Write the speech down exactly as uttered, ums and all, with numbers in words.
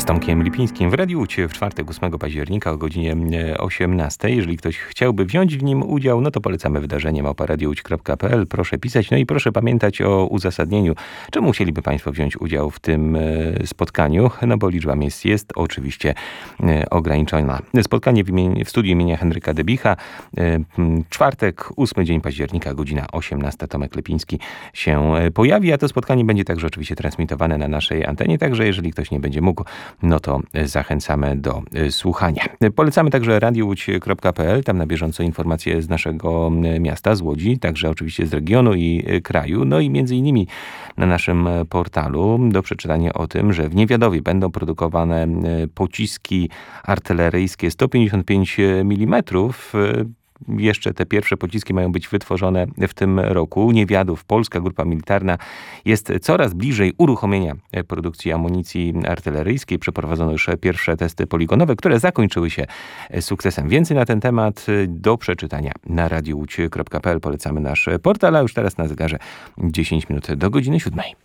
z Tomkiem Lipińskim w Radiu Łódź w czwartek ósmego października o godzinie osiemnastej. Jeżeli ktoś chciałby wziąć w nim udział, no to polecamy wydarzenie małpa radio łódź kropka p l. Proszę pisać, no i proszę pamiętać o uzasadnieniu, czemu musieliby Państwo wziąć udział w tym spotkaniu, no bo liczba miejsc jest oczywiście ograniczona. Spotkanie w, imieniu, w studiu imienia Henryka Debicha, czwartek, ósmy dzień października, godzina osiemnasta. Tomek Lipiński się pojawi, a to spotkanie będzie także oczywiście transmitowane na naszej antenie, także jeżeli ktoś nie będzie mógł, no to zachęcamy do słuchania. Polecamy także radio łódź kropka p l, tam na bieżąco informacje z naszego miasta, z Łodzi, także oczywiście z regionu i kraju, no i między innymi na naszym portalu do przeczytania o tym, że w Niewiadowie będą produkowane pociski artyleryjskie sto pięćdziesiąt pięć milimetrów. Jeszcze te pierwsze pociski mają być wytworzone w tym roku. Niewiadów, polska grupa militarna jest coraz bliżej uruchomienia produkcji amunicji artyleryjskiej. Przeprowadzono już pierwsze testy poligonowe, które zakończyły się sukcesem. Więcej na ten temat do przeczytania na radio łódź kropka p l. Polecamy nasz portal, a już teraz na zegarze dziesięć minut do godziny siódmej.